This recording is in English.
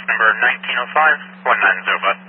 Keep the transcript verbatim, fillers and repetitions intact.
number nineteen oh five, one nine zero five.